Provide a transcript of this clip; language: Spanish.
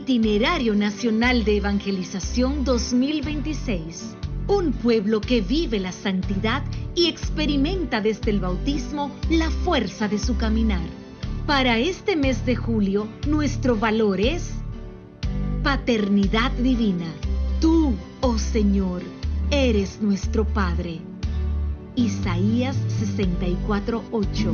Itinerario Nacional de Evangelización 2026. Un pueblo que vive la santidad y experimenta desde el bautismo la fuerza de su caminar. Para este mes de julio, nuestro valor es paternidad divina. Tú, oh Señor, eres nuestro Padre. Isaías 64:8.